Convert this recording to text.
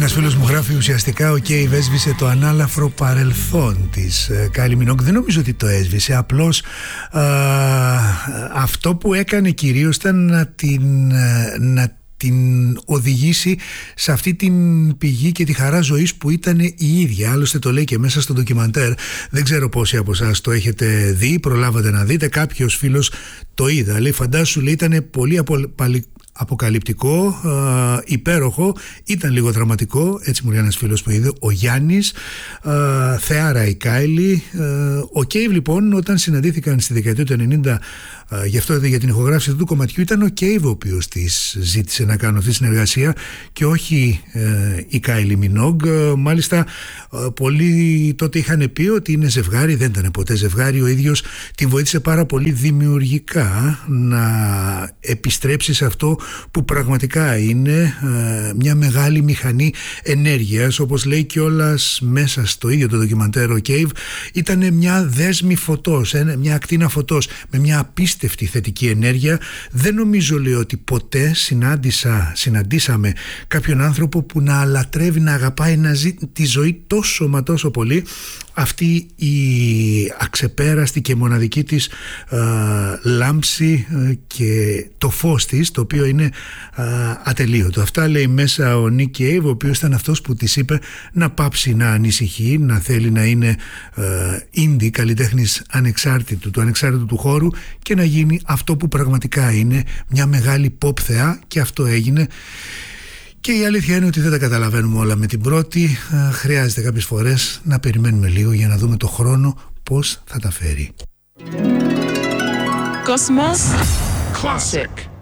Ένας φίλος μου γράφει ουσιαστικά ο Cave έσβησε το ανάλαφρο παρελθόν της Kylie Minogue. Δεν νομίζω ότι το έσβησε, απλώς αυτό που έκανε κυρίως ήταν να την οδηγήσει σε αυτή την πηγή και τη χαρά ζωής που ήταν η ίδια. Άλλωστε το λέει και μέσα στο ντοκιμαντέρ. Δεν ξέρω πόσοι από εσάς το έχετε δει, προλάβατε να δείτε. Κάποιος φίλος το είδα. Λέει, φαντάσου, λέει, ήταν πολύ αποκαλυπτικό, υπέροχο, ήταν λίγο δραματικό, έτσι μου λέει ένας φίλος που είδε, ο Γιάννης, θεάρα η Κάιλι. Ο Cave λοιπόν, όταν συναντήθηκαν στη δεκαετία του 90, γι' αυτό για την ηχογράφηση του κομματιού, ήταν ο Cave ο οποίος της ζήτησε να κάνουν αυτή τη συνεργασία και όχι η Kylie Minogue. Μάλιστα πολλοί τότε είχαν πει ότι είναι ζευγάρι, δεν ήταν ποτέ ζευγάρι. Ο ίδιος την βοήθησε πάρα πολύ δημιουργικά να επιστρέψει σε αυτό που πραγματικά είναι μια μεγάλη μηχανή ενέργειας. Όπως λέει κιόλας μέσα στο ίδιο το ντοκιμαντέρ ο Cave, ήταν μια δέσμη φωτός, μια ακτίνα φωτός με μια απίστευτη θετική ενέργεια. Δεν νομίζω, λέει, ότι ποτέ συναντήσαμε κάποιον άνθρωπο που να αλατρεύει, να αγαπάει, να ζει τη ζωή τόσο μα τόσο πολύ. Αυτή η αξεπέραστη και μοναδική της λάμψη και το φως της, το οποίο είναι ατελείωτο. Αυτά λέει μέσα ο Nick Cave, ο οποίος ήταν αυτός που της είπε να πάψει να ανησυχεί, να θέλει να είναι indie, καλλιτέχνης του ανεξάρτητου του χώρου, και να γίνει αυτό που πραγματικά είναι, μια μεγάλη pop θεά, και αυτό έγινε. Και η αλήθεια είναι ότι δεν τα καταλαβαίνουμε όλα με την πρώτη. Χρειάζεται κάποιες φορές να περιμένουμε λίγο για να δούμε το χρόνο πώς θα τα φέρει. Cosmos Classic.